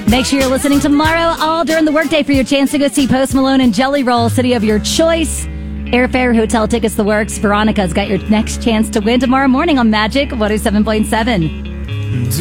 Make sure you're listening tomorrow all during the workday for your chance to go see Post Malone and Jelly Roll, city of your choice. Airfare, hotel tickets, the works. Veronica's got your next chance to win tomorrow morning on Magic 107.7.